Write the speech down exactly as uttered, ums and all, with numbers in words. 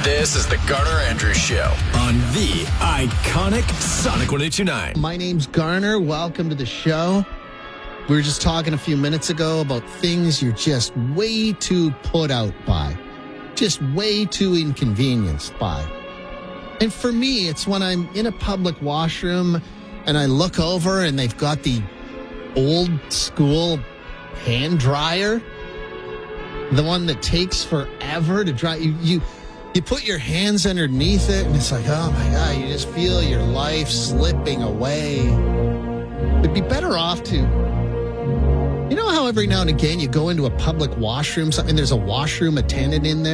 This is the Garner Andrews Show on the iconic Sonic one eight two nine. My name's Garner. Welcome to the show. We were just talking a few minutes ago about things you're just way too put out by, just way too inconvenienced by. And for me, it's when I'm in a public washroom and I look over and they've got the old school hand dryer, the one that takes forever to dry. You, you, you put your hands underneath it and it's like, oh my God, you just feel your life slipping away. It'd be better off to, you know how every now and again you go into a public washroom, and there's a washroom attendant in there?